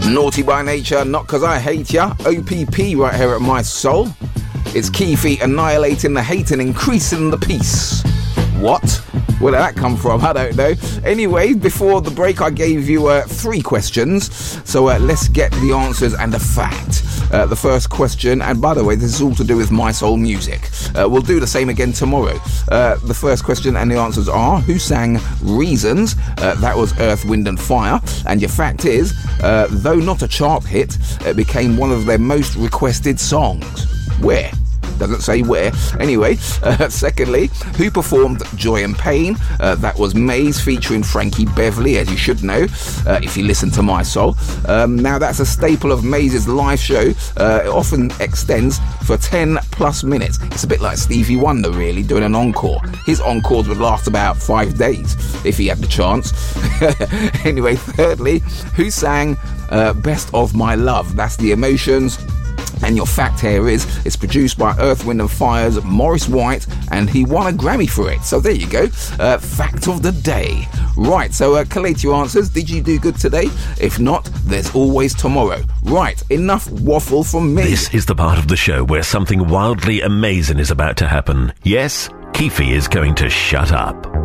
Naughty by Nature, Not 'Cause I Hate Ya. OPP right here at My Soul. It's Keefe, Annihilating the Hate and Increasing the Peace. What? Where did that come from? I don't know. Anyway, before the break, I gave you 3 questions. So let's get the answers and the fact. The first question, and by the way, this is all to do with My Soul music. We'll do the same again tomorrow. The first question and the answers are, who sang Reasons? That was Earth, Wind and Fire. And your fact is, though not a chart hit, it became one of their most requested songs. Where? Doesn't say where. Anyway, secondly, who performed Joy and Pain? That was Maze featuring Frankie Beverly, as you should know, if you listen to My Soul. Now, that's a staple of Maze's live show. It often extends for 10 plus minutes. It's a bit like Stevie Wonder, really, doing an encore. His encores would last about 5 days, if he had the chance. Anyway, thirdly, who sang Best of My Love? That's The Emotions. And your fact here is, it's produced by Earth, Wind and Fire's Maurice White, and he won a Grammy for it. So there you go. Fact of the day. Right, so collate your answers. Did you do good today? If not, there's always tomorrow. Right, enough waffle from me. This is the part of the show where something wildly amazing is about to happen. Yes, Keefe is going to shut up.